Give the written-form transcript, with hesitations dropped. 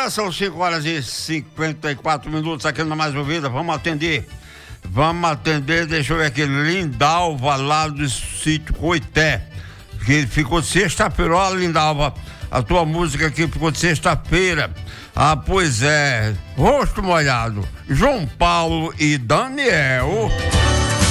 Agora são 5h54 aqui na Mais Ouvida. Vamos atender, deixa eu ver aqui, Lindalva, lá do sítio Coité, que ficou sexta-feira. Ó, Lindalva, a tua música aqui ficou de sexta-feira. Ah, pois é, Rosto Molhado, João Paulo e Daniel.